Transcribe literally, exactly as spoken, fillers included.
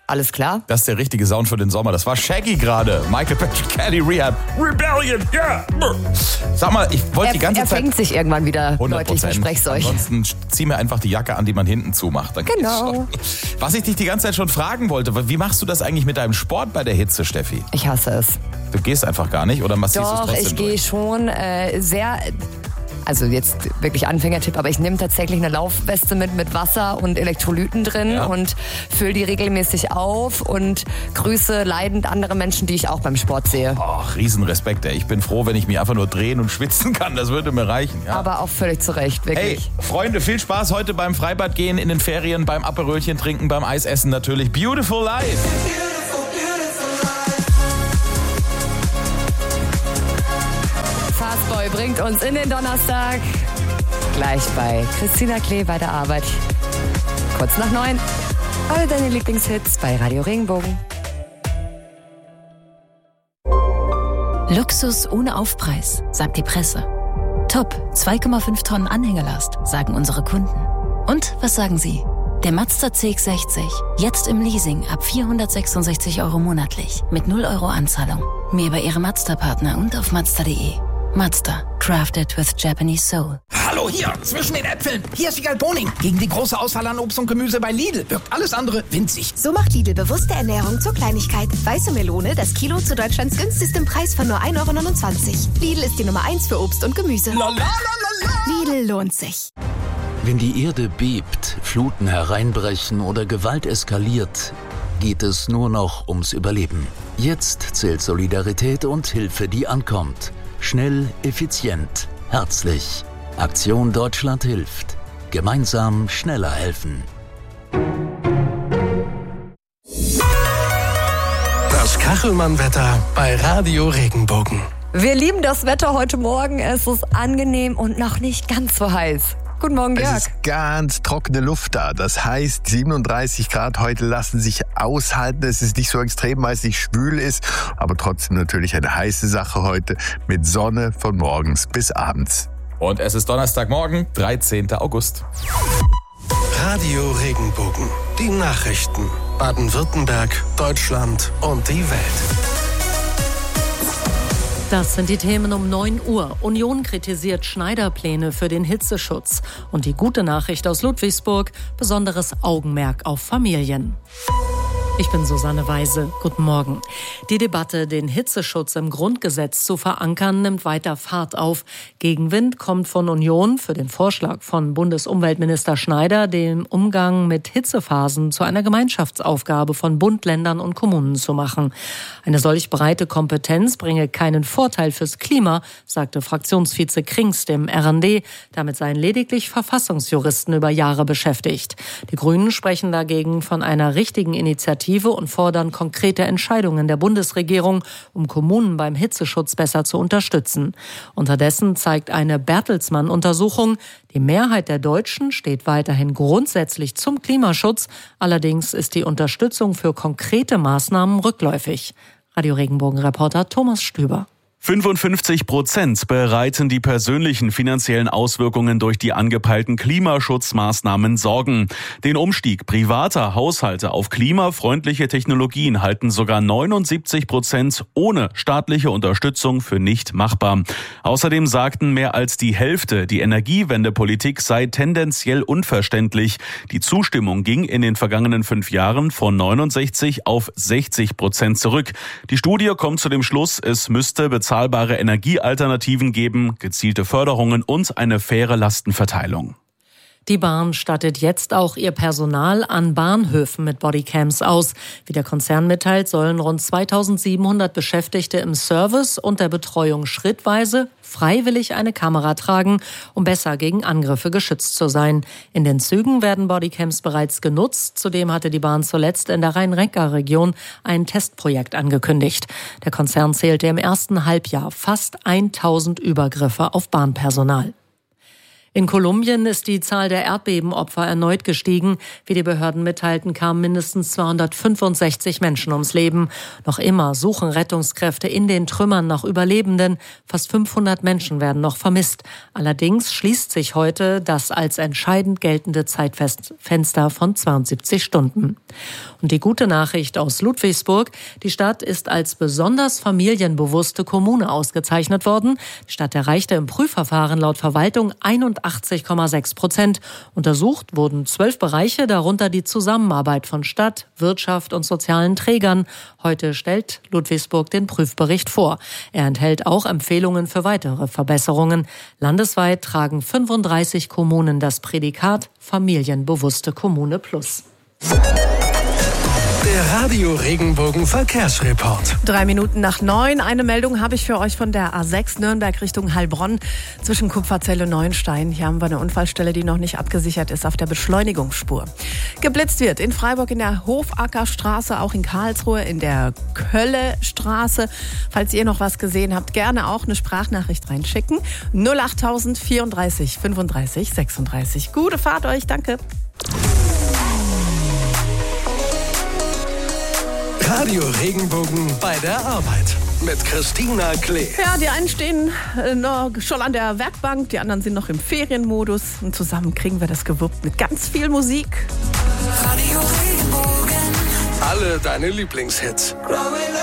Alles klar. Das ist der richtige Sound für den Sommer. Das war Shaggy gerade. Michael Patrick Kelly, Rehab. Rebellion, yeah. Sag mal, ich wollte Er, die ganze er Zeit... fängt sich irgendwann wieder hundert deutlich, Prozent. verspreche ich euch. Ansonsten zieh mir einfach die Jacke an, die man hinten zumacht. Dann Genau. Was ich dich die ganze Zeit schon fragen wollte, wie machst du das eigentlich mit deinem Sport bei der Hitze, Steffi? Ich hasse es. Du gehst einfach gar nicht oder massierst du es Doch, trotzdem ich gehe durch? schon äh, sehr... Also jetzt wirklich Anfängertipp, aber ich nehme tatsächlich eine Laufweste mit mit Wasser und Elektrolyten drin Ja. und fülle die regelmäßig auf und grüße leidend andere Menschen, die ich auch beim Sport sehe. Ach, Riesenrespekt, ey. Ich bin froh, wenn ich mich einfach nur drehen und schwitzen kann. Das würde mir reichen. Ja. Aber auch völlig zu Recht, Hey, wirklich. Freunde, viel Spaß heute beim Freibad gehen, in den Ferien, beim Aperölchen trinken, beim Eisessen natürlich. Beautiful Life. Fastboy bringt uns in den Donnerstag. Gleich bei Christina Klee bei der Arbeit. Kurz nach neun. Alle deine Lieblingshits bei Radio Regenbogen. Luxus ohne Aufpreis, sagt die Presse. Top, zwei Komma fünf Tonnen Anhängelast, sagen unsere Kunden. Und was sagen Sie? Der Mazda C X sechzig, jetzt im Leasing ab vierhundertsechsundsechzig Euro monatlich, mit null Euro Anzahlung. Mehr bei Ihrem Mazda-Partner und auf mazda punkt de. Mazda, crafted with Japanese soul. Hallo hier, zwischen den Äpfeln. Hier ist Wiegald Boning. Gegen die große Auswahl an Obst und Gemüse bei Lidl wirkt alles andere winzig. So macht Lidl bewusste Ernährung zur Kleinigkeit. Weiße Melone, das Kilo zu Deutschlands günstigstem Preis von nur ein Euro neunundzwanzig. Lidl ist die Nummer eins für Obst und Gemüse. La, la, la, la, la. Lidl lohnt sich. Wenn die Erde bebt, Fluten hereinbrechen oder Gewalt eskaliert, geht es nur noch ums Überleben. Jetzt zählt Solidarität und Hilfe, die ankommt. Schnell, effizient, herzlich. Aktion Deutschland hilft. Gemeinsam schneller helfen. Das Kachelmann-Wetter bei Radio Regenbogen. Wir lieben das Wetter heute Morgen. Es ist angenehm und noch nicht ganz so heiß. Guten Morgen, Jörg. Es ist ganz trockene Luft da. Das heißt, siebenunddreißig Grad heute lassen sich aushalten. Es ist nicht so extrem, weil es nicht schwül ist, aber trotzdem natürlich eine heiße Sache heute mit Sonne von morgens bis abends. Und es ist Donnerstagmorgen, dreizehnten August. Radio Regenbogen. Die Nachrichten. Baden-Württemberg, Deutschland und die Welt. Das sind die Themen um neun Uhr. Union kritisiert Schneiderpläne für den Hitzeschutz. Und die gute Nachricht aus Ludwigsburg, besonderes Augenmerk auf Familien. Ich bin Susanne Weise. Guten Morgen. Die Debatte, den Hitzeschutz im Grundgesetz zu verankern, nimmt weiter Fahrt auf. Gegenwind kommt von Union für den Vorschlag von Bundesumweltminister Schneider, den Umgang mit Hitzephasen zu einer Gemeinschaftsaufgabe von Bund, Ländern und Kommunen zu machen. Eine solch breite Kompetenz bringe keinen Vorteil fürs Klima, sagte Fraktionsvize Krings dem R N D. Damit seien lediglich Verfassungsjuristen über Jahre beschäftigt. Die Grünen sprechen dagegen von einer richtigen Initiative und fordern konkrete Entscheidungen der Bundesregierung, um Kommunen beim Hitzeschutz besser zu unterstützen. Unterdessen zeigt eine Bertelsmann-Untersuchung, die Mehrheit der Deutschen steht weiterhin grundsätzlich zum Klimaschutz. Allerdings ist die Unterstützung für konkrete Maßnahmen rückläufig. Radio Regenbogen-Reporter Thomas Stüber. fünfundfünfzig Prozent bereiten die persönlichen finanziellen Auswirkungen durch die angepeilten Klimaschutzmaßnahmen Sorgen. Den Umstieg privater Haushalte auf klimafreundliche Technologien halten sogar neunundsiebzig Prozent ohne staatliche Unterstützung für nicht machbar. Außerdem sagten mehr als die Hälfte, die Energiewendepolitik sei tendenziell unverständlich. Die Zustimmung ging in den vergangenen fünf Jahren von neunundsechzig auf sechzig Prozent zurück. Die Studie kommt zu dem Schluss, es müsste bezahlbare Energiealternativen geben, gezielte Förderungen und eine faire Lastenverteilung. Die Bahn stattet jetzt auch ihr Personal an Bahnhöfen mit Bodycams aus. Wie der Konzern mitteilt, sollen rund zweitausendsiebenhundert Beschäftigte im Service und der Betreuung schrittweise freiwillig eine Kamera tragen, um besser gegen Angriffe geschützt zu sein. In den Zügen werden Bodycams bereits genutzt. Zudem hatte die Bahn zuletzt in der Rhein-Neckar-Region ein Testprojekt angekündigt. Der Konzern zählte im ersten Halbjahr fast tausend Übergriffe auf Bahnpersonal. In Kolumbien ist die Zahl der Erdbebenopfer erneut gestiegen. Wie die Behörden mitteilten, kamen mindestens zweihundertfünfundsechzig Menschen ums Leben. Noch immer suchen Rettungskräfte in den Trümmern nach Überlebenden. Fast fünfhundert Menschen werden noch vermisst. Allerdings schließt sich heute das als entscheidend geltende Zeitfenster von zweiundsiebzig Stunden. Und die gute Nachricht aus Ludwigsburg: Die Stadt ist als besonders familienbewusste Kommune ausgezeichnet worden. Die Stadt erreichte im Prüfverfahren laut Verwaltung einundachtzig Komma sechs Prozent. Untersucht wurden zwölf Bereiche, darunter die Zusammenarbeit von Stadt, Wirtschaft und sozialen Trägern. Heute stellt Ludwigsburg den Prüfbericht vor. Er enthält auch Empfehlungen für weitere Verbesserungen. Landesweit tragen fünfunddreißig Kommunen das Prädikat Familienbewusste Kommune Plus. Der Radio Regenbogen Verkehrsreport. Drei Minuten nach neun. Eine Meldung habe ich für euch von der A sechs Nürnberg Richtung Heilbronn zwischen Kupferzell und Neuenstein. Hier haben wir eine Unfallstelle, die noch nicht abgesichert ist auf der Beschleunigungsspur. Geblitzt wird in Freiburg in der Hofackerstraße, auch in Karlsruhe in der Köllestraße. Falls ihr noch was gesehen habt, gerne auch eine Sprachnachricht reinschicken. null acht vierunddreißig fünfunddreißig sechsunddreißig. Gute Fahrt euch, danke. Radio Regenbogen bei der Arbeit mit Christina Klee. Ja, die einen stehen äh, noch schon an der Werkbank, die anderen sind noch im Ferienmodus. Und zusammen kriegen wir das gewuppt mit ganz viel Musik. Radio Regenbogen. Alle deine Lieblingshits.